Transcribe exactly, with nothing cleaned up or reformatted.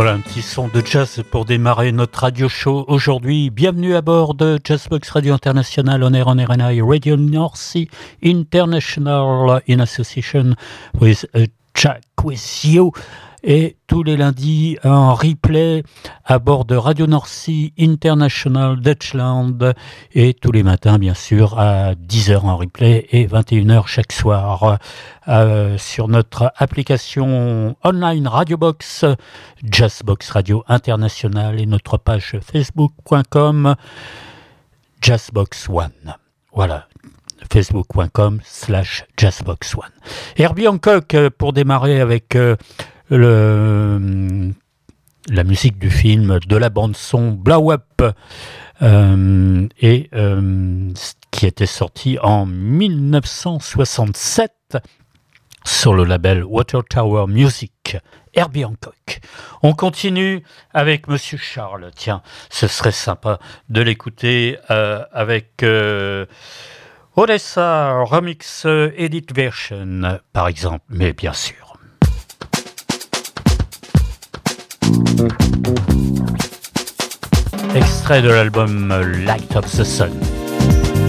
Voilà un petit son de jazz pour démarrer notre radio show aujourd'hui. Bienvenue à bord de Jazzbox Radio International on air on R N I Radio North Sea International in association with uh, Jack with you. Et tous les lundis en replay à bord de Radio North Sea International Dutchland et tous les matins bien sûr à dix heures en replay et vingt et une heures chaque soir euh, sur notre application online Radiobox, Jazzbox Radio International et notre page facebook point com Jazzbox One. Voilà. facebook point com slash Jazzbox One. Herbie Hancock pour démarrer avec euh, Le, la musique du film, de la bande-son Blow Up, euh, et, euh, qui était sorti en dix-neuf cent soixante-sept sur le label Water Tower Music. Herbie Hancock. On continue avec Monsieur Charles. Tiens, ce serait sympa de l'écouter euh, avec euh, Odessa Remix Edit Version, par exemple, mais bien sûr. Extrait de l'album Light of the Sun.